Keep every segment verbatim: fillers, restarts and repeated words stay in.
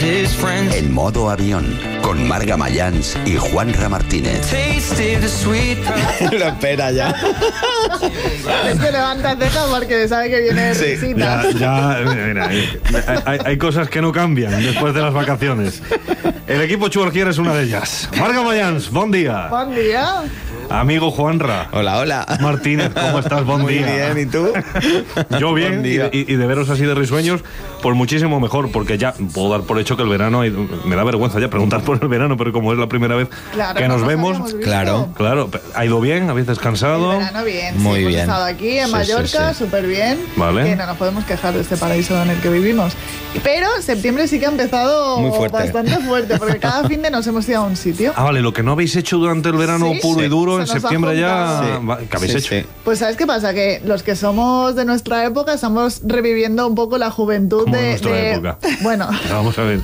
his friends. En modo avión, con Marga Mayans y Juanra Martínez. Tasted the sweet Lo espera ya. Es que levanta cejas porque sabe que viene Sí, risita. Ya, ya, mira, hay, hay, hay cosas que no cambian después de las vacaciones. El equipo Chuarquier es una de ellas. Marga Mayans, buen día. Buen día. Amigo Juanra. Hola, hola. Martínez, ¿cómo estás? Buen Muy día. bien, ¿y tú? Yo bien, Buen y, día. y- y de veros así de risueños, pues muchísimo mejor, porque ya puedo dar por hecho que el verano, hay- me da vergüenza ya preguntar por el verano, pero como es la primera vez Claro, que no nos nos vemos, habíamos visto. Claro. claro, ¿ha ido bien? ¿Habéis descansado? El verano bien, Muy sí, hemos bien. estado aquí en Sí, Mallorca, sí, sí. súper bien. Vale. Que no nos podemos quejar de este paraíso en el que vivimos. Pero septiembre sí que ha empezado Muy fuerte. bastante fuerte, porque cada fin de nos hemos ido a un sitio. Ah, vale, lo que no habéis hecho durante el verano Sí, puro sí. y duro, Se en nos ha septiembre ya... juntado. va- ¿Qué habéis Sí, hecho? sí. Pues ¿sabes qué pasa? Que los que somos de nuestra época estamos reviviendo un poco la juventud ¿Cómo de... nuestra de- época? Bueno... Vamos a ver.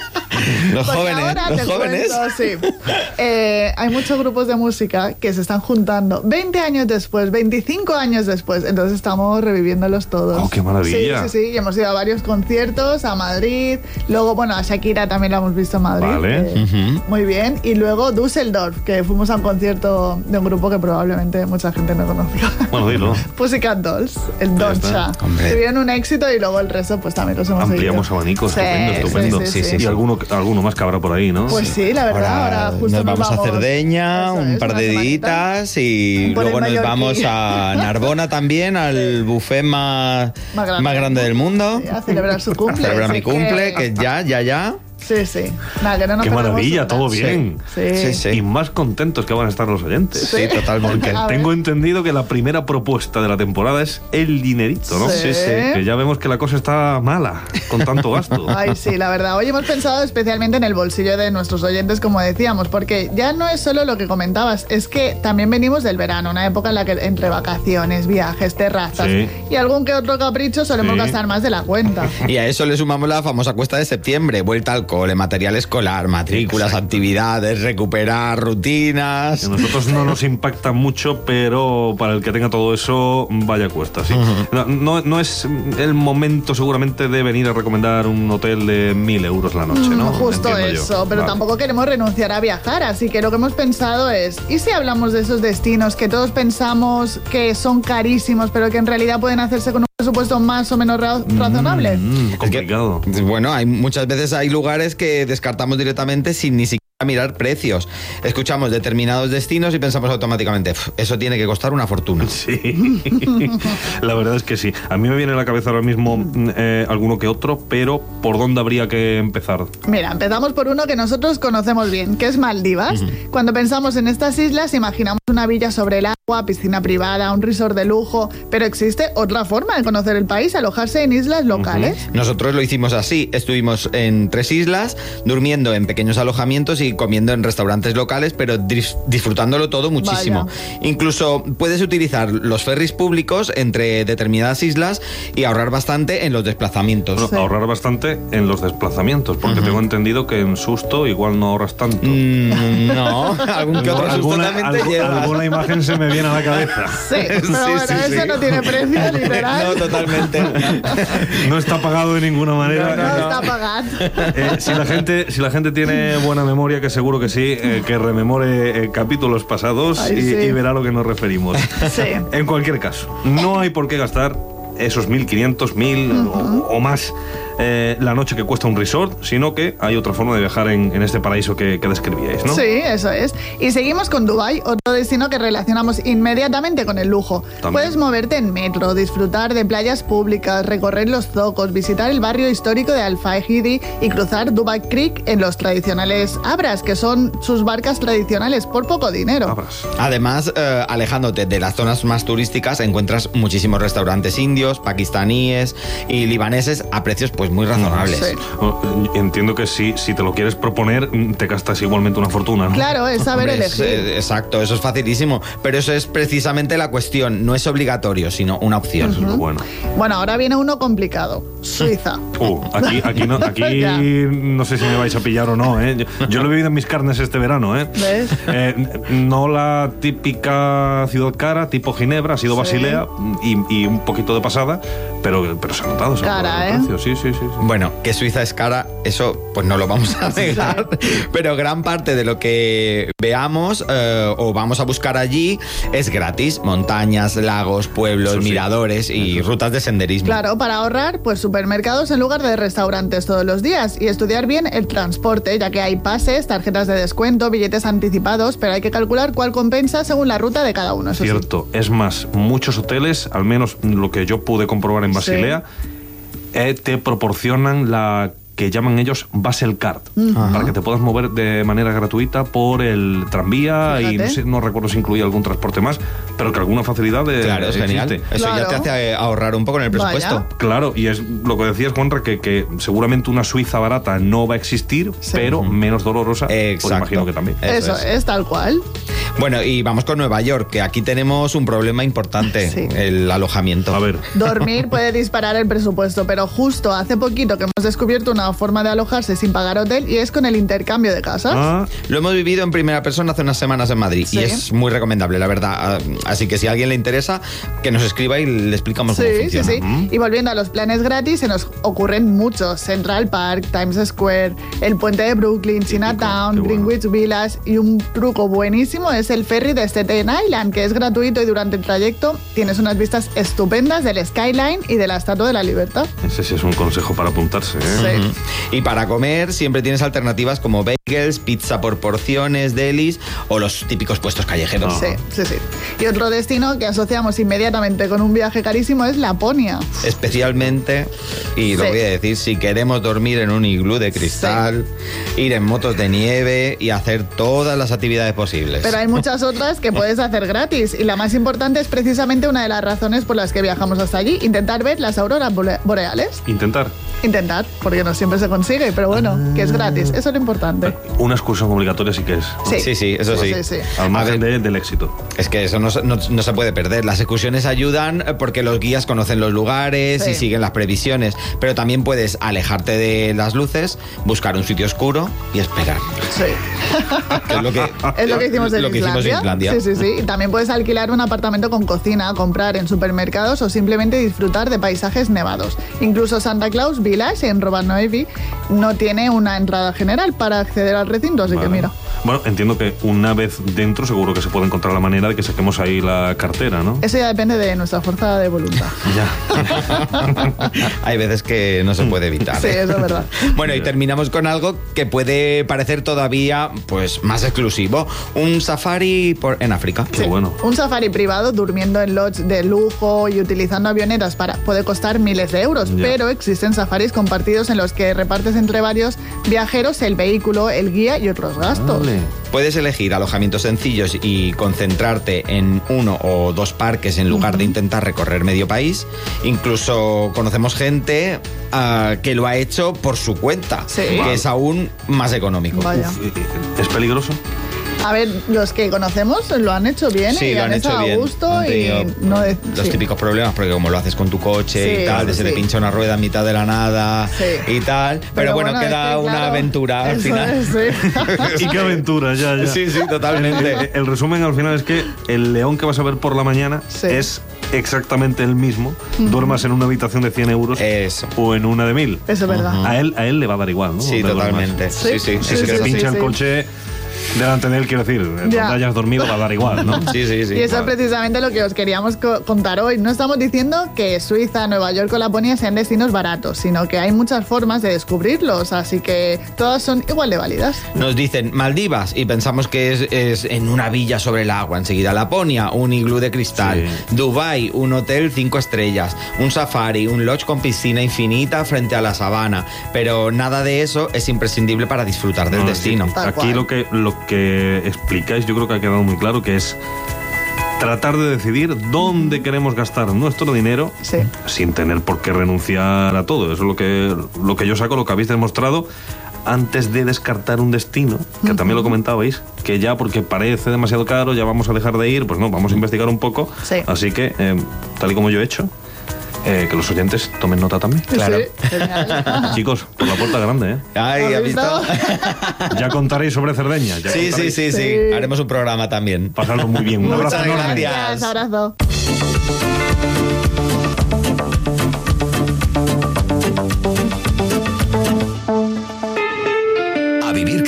Los Porque jóvenes, ahora los te jóvenes. cuento, sí. Eh, hay muchos grupos de música que se están juntando veinte años después, veinticinco años después, entonces estamos reviviéndolos todos. Oh, qué maravilla. Sí, sí, sí, y hemos ido a varios conciertos, a Madrid, luego, bueno, a Shakira también la hemos visto en Madrid. Vale. que- Ujú. Muy bien, y luego Düsseldorf, que fuimos a un concierto de un grupo que probablemente mucha gente no conozca. Bueno, dilo. Pussycat Dolls, el Ya Doncha. está. Hombre. Tuvieron un éxito y luego el resto pues también los hemos Ampliamos seguido. abanico, Sí, estupendo, sí, estupendo. sí, sí, Sí, sí, Y sí. alguno, alguno más que habrá por ahí, ¿no? Pues sí, la verdad, ahora, Ahora justo nos vamos a Cerdeña, Eso un es, par una de semanita. días y Por el luego nos mallorquí. vamos a Narbona también, al buffet más, Más grande. más grande del mundo. Sí, a celebrar su cumple. A celebrar Así mi cumple, que ya, ya, ya. Sí, sí. Nada, que no nos Qué perdemos maravilla, una. todo bien. Sí. Sí, sí. Y más contentos que van a estar los oyentes. Sí, totalmente. A ver. Tengo entendido que la primera propuesta de la temporada es el dinerito, ¿no? Sí. Sí. Que ya vemos que la cosa está mala con tanto gasto. Ay, sí, la verdad. Hoy hemos pensado especialmente en el bolsillo de nuestros oyentes, como decíamos, porque ya no es solo lo que comentabas, es que también venimos del verano, una época en la que entre vacaciones, viajes, terrazas Sí. y algún que otro capricho solemos Sí. gastar más de la cuenta. Y a eso le sumamos la famosa cuesta de septiembre, vuelta al cole, material escolar, matrículas, Exacto. actividades, recuperar rutinas. A nosotros no nos impacta mucho, pero para el que tenga todo eso, vaya cuesta, sí. no, no, no es el momento seguramente de venir a recomendar un hotel de mil euros la noche, ¿no? Mm, Justo Entiendo yo. eso, pero Vale. tampoco queremos renunciar a viajar, así que lo que hemos pensado es, ¿y si hablamos de esos destinos que todos pensamos que son carísimos, pero que en realidad pueden hacerse con un presupuesto más o menos ra- razonable? Mm, Es que, complicado. bueno, hay muchas veces hay lugares que descartamos directamente sin ni siquiera mirar precios. Escuchamos determinados destinos y pensamos automáticamente, "Pf, eso tiene que costar una fortuna". Sí, la verdad es que sí. A mí me viene a la cabeza ahora mismo eh, alguno que otro, pero ¿por dónde habría que empezar? Mira, empezamos por uno que nosotros conocemos bien, que es Maldivas. Cuando pensamos en estas islas, imaginamos una villa sobre el agua, piscina privada, un resort de lujo, pero existe otra forma de conocer el país, alojarse en islas locales. Nosotros lo hicimos así, estuvimos en tres islas, durmiendo en pequeños alojamientos y comiendo en restaurantes locales, pero dis- disfrutándolo todo muchísimo. Incluso puedes utilizar los ferries públicos entre determinadas islas y ahorrar bastante en los desplazamientos. Bueno, Sí. ahorrar bastante en los desplazamientos, porque tengo entendido que en susto igual no ahorras tanto. Mm, no, algún que otro susto alguna, también te algu- llevas. alguna imagen se me viene a la cabeza. Sí, pero Sí, bueno, sí, eso sí. no tiene precio, literal. No, totalmente. No está pagado de ninguna manera. No está pagado. Eh, si, la gente, si la gente tiene buena memoria, que seguro que sí, eh, que rememore eh, capítulos pasados Ay, y, sí. y verá a lo que nos referimos. Sí. En cualquier caso, no hay por qué gastar esos mil quinientos, mil o, o más eh, la noche que cuesta un resort, sino que hay otra forma de viajar en, en este paraíso que, que describíais, ¿no? Sí, eso es. Y seguimos con Dubái, otro destino que relacionamos inmediatamente con el lujo. También. Puedes moverte en metro, disfrutar de playas públicas, recorrer los zocos, visitar el barrio histórico de Al Fahidi y cruzar Dubai Creek en los tradicionales Abras, que son sus barcas tradicionales, por poco dinero. Abras. Además, eh, alejándote de las zonas más turísticas, encuentras muchísimos restaurantes indios, pakistaníes y libaneses a precios pues muy razonables. Sí. Bueno, entiendo que si, si te lo quieres proponer, te gastas igualmente una fortuna, ¿no? Claro, es saber Hombre, es, elegir. eh, exacto, eso es facilísimo, pero eso es precisamente la cuestión, no es obligatorio, sino una opción. Eso es lo bueno. Bueno, ahora viene uno complicado. Suiza. Uh, aquí, aquí, no, aquí Ya. no sé si me vais a pillar o no, ¿eh? Yo, yo lo he vivido en mis carnes este verano, ¿eh? ¿Ves? Eh, no la típica ciudad cara, tipo Ginebra, ha sido Sí. Basilea y, y un poquito de pasada, pero, pero se ha notado, se ha Cara, notado el ¿eh? precio, sí, sí, sí, sí. Bueno, que Suiza es cara, eso pues no lo vamos a negar, pero gran parte de lo que veamos eh, o vamos a buscar allí es gratis. Montañas, lagos, pueblos, sí. miradores y eso. rutas de senderismo. Claro, para ahorrar, pues supermercados en lugar de restaurantes todos los días y estudiar bien el transporte, ya que hay pases, tarjetas de descuento, billetes anticipados, pero hay que calcular cuál compensa según la ruta de cada uno. Eso Cierto, sí. Es más, muchos hoteles, al menos lo que yo pude comprobar en Basilea, sí. eh, te proporcionan la que llaman ellos Baselcard, uh-huh. para que te puedas mover de manera gratuita por el tranvía. Fíjate. Y no sé, no recuerdo si incluía algún transporte más, pero que alguna facilidad de, claro, es existe. genial. Eso claro. ya te hace ahorrar un poco en el presupuesto. Vaya. Claro, y es lo que decías, Juanra, que, que seguramente una Suiza barata no va a existir, sí. pero uh-huh. menos dolorosa, Exacto. pues imagino que también. Eso, Eso es. es tal cual. Bueno, y vamos con Nueva York, que aquí tenemos un problema importante, sí. el alojamiento. A ver. Dormir puede disparar el presupuesto, pero justo hace poquito que hemos descubierto una forma de alojarse sin pagar hotel y es con el intercambio de casas. Ah. Lo hemos vivido en primera persona hace unas semanas en Madrid sí. y es muy recomendable, la verdad. Así que si a alguien le interesa, que nos escriba y le explicamos sí, cómo funciona. Sí, sí. Mm. Y volviendo a los planes gratis, se nos ocurren muchos. Central Park, Times Square, el puente de Brooklyn, Chinatown, bueno. Greenwich Village, y un truco buenísimo es el ferry de Staten Island, que es gratuito y durante el trayecto tienes unas vistas estupendas del skyline y de la Estatua de la Libertad. Ese sí es un consejo para apuntarse, ¿eh? Sí. Uh-huh. Y para comer siempre tienes alternativas como bagels, pizza por porciones, delis o los típicos puestos callejeros. Sí, sí, sí. Y otro destino que asociamos inmediatamente con un viaje carísimo es Laponia. Especialmente, y lo sí. voy a decir, si queremos dormir en un iglú de cristal, sí. ir en motos de nieve y hacer todas las actividades posibles. Pero hay muchas otras que puedes hacer gratis y la más importante es precisamente una de las razones por las que viajamos hasta allí, intentar ver las auroras boreales. Intentar. Intentar, porque no siempre se consigue, pero bueno, ah. que es gratis, eso es lo importante. Una excursión obligatoria sí que es. Sí, sí, sí eso sí. sí, sí, sí. Al margen de, del éxito. Es que eso no, no, no se puede perder. Las excursiones ayudan porque los guías conocen los lugares sí. y siguen las previsiones, pero también puedes alejarte de las luces, buscar un sitio oscuro y esperar. Sí. Que es lo que, es lo que hicimos en lo que Islandia. Hicimos en Islandia. Sí, sí, sí. Y también puedes alquilar un apartamento con cocina, comprar en supermercados o simplemente disfrutar de paisajes nevados. Incluso Santa Claus Village en Rovaniemi no tiene una entrada general para acceder al recinto, así vale. que mira. Bueno, entiendo que una vez dentro seguro que se puede encontrar la manera de que saquemos ahí la cartera, ¿no? Eso ya depende de nuestra fuerza de voluntad. Ya. Hay veces que no se puede evitar. Sí, ¿eh? eso es verdad. Bueno, y terminamos con algo que puede parecer todavía pues más exclusivo. Un safari por, en África. Qué sí. bueno. Un safari privado durmiendo en lodge de lujo y utilizando avionetas para puede costar miles de euros, ya. pero existen safaris compartidos en los que repartes entre varios viajeros el vehículo, el guía y otros gastos. Vale. Puedes elegir alojamientos sencillos y concentrarte en uno o dos parques en lugar uh-huh. de intentar recorrer medio país. Incluso conocemos gente uh, que lo ha hecho por su cuenta, sí. que wow. es aún más económico. Vaya. Uf, ¿es peligroso? A ver, los que conocemos lo han hecho bien sí, y lo han, han hecho a bien. gusto y no de, los sí. típicos problemas, porque como lo haces con tu coche sí, y tal, sí. se te pincha una rueda en mitad de la nada sí. y tal, pero, pero bueno, bueno, queda es que, una claro, aventura al final. Es, sí. Y qué aventura, ya, ya. Sí, sí, totalmente. El, el resumen al final es que el león que vas a ver por la mañana sí. es exactamente el mismo, uh-huh. duermas en una habitación de cien euros Eso. o en una de mil. Eso es verdad. Uh-huh. A él, a él le va a dar igual, ¿no? Sí, totalmente. Sí, sí, sí. Si sí, se sí, te sí, pincha sí, el sí. coche delante de él, quiero decir, donde hayas dormido va a dar igual, ¿no? Sí, sí, sí. Y eso claro. es precisamente lo que os queríamos co- contar hoy. No estamos diciendo que Suiza, Nueva York o Laponia sean destinos baratos, sino que hay muchas formas de descubrirlos, así que todas son igual de válidas. Nos dicen Maldivas y pensamos que es, es en una villa sobre el agua. Enseguida Laponia, un iglú de cristal. Sí. Dubái, un hotel cinco estrellas. Un safari, un lodge con piscina infinita frente a la sabana. Pero nada de eso es imprescindible para disfrutar del No, destino. sí. Tal Aquí cual. lo que, lo que explicáis yo creo que ha quedado muy claro, que es tratar de decidir dónde queremos gastar nuestro dinero Sí. sin tener por qué renunciar a todo. Eso es lo que, lo que yo saco, lo que habéis demostrado antes de descartar un destino, que uh-huh. también lo comentabais, que ya porque parece demasiado caro ya vamos a dejar de ir, pues no, vamos a investigar un poco. Sí. Así que, eh, tal y como yo he hecho, eh, que los oyentes tomen nota también. Claro. Sí, genial. Chicos, por la puerta grande, ¿eh? Ay, ¿has ¿Has visto? visto? Ya contaréis sobre Cerdeña. Ya Sí, sí, contaréis. sí, sí, Sí. Haremos un programa también. Pasadlo muy bien. Un Muchas abrazo enorme. gracias. Abrazo.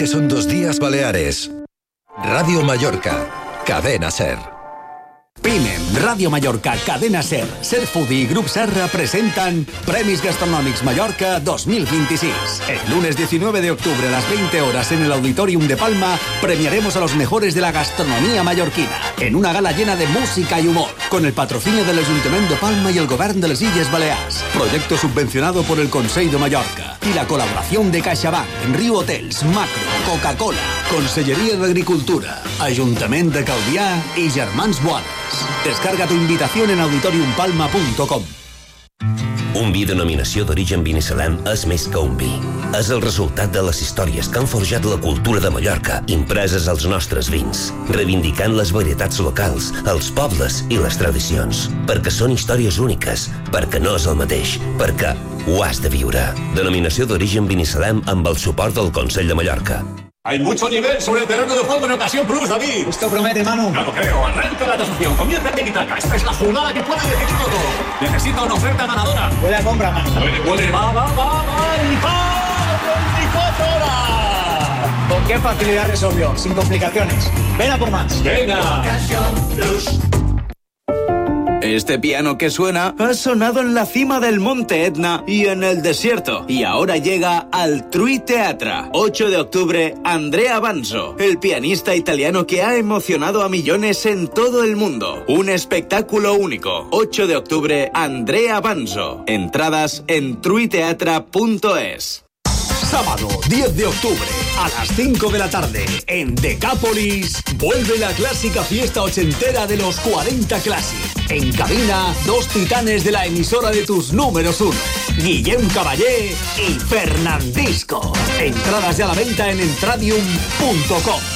que son dos días Baleares. Radio Mallorca, Cadena Ser. Pinem, Radio Mallorca, Cadena Ser, Ser Foodie y Grup Serra presentan Premis Gastronòmics Mallorca dos mil veintiséis. El lunes diecinueve de octubre a las veinte horas en el Auditorium de Palma premiaremos a los mejores de la gastronomía mallorquina en una gala llena de música y humor, con el patrocinio del Ayuntamiento de Palma y el Govern de les Illes Balears. Proyecto subvencionado por el Consell de Mallorca y la colaboración de CaixaBank, Riu Hotels, Macro, Coca-Cola, Conselleria d'Agricultura, Ayuntamiento de Calvià y Germans Boanes. Descarga tu invitación en auditorium palma punto com. Un vi denominació d'origen Binissalem és més que un vi. És el resultat de les històries que han forjat la cultura de Mallorca impreses als nostres vins, reivindicant les varietats locals, els pobles i les tradicions. Perquè són històries úniques, perquè no és el mateix, perquè ho has de viure. Denominació d'origen Binissalem amb el suport del Consell de Mallorca. Hay mucho nivel sobre el terreno de juego en Ocasión Plus, David. Esto promete, Manu. No lo creo. Arranca la tasación. Comienza el tiki-taka. Esta es la jugada que puede decidir todo. Necesito una oferta ganadora. Puede compra, Manu. Puede, puede. Va, va, va, va. Y va. veinticuatro horas. ¿Con qué facilidad resolvió? Sin complicaciones. Ven a por más. Venga. Ocasión Plus. Este piano que suena ha sonado en la cima del Monte Etna y en el desierto. Y ahora llega al Trui Teatra. ocho de octubre, Andrea Banzo, el pianista italiano que ha emocionado a millones en todo el mundo. Un espectáculo único. ocho de octubre, Andrea Banzo. Entradas en truiteatra punto es. Sábado diez de octubre a las cinco de la tarde en Decápolis vuelve la clásica fiesta ochentera de los cuarenta Classic. En cabina, dos titanes de la emisora de tus números uno, Guillem Caballé y Fernandisco. Entradas ya a la venta en entradium punto com.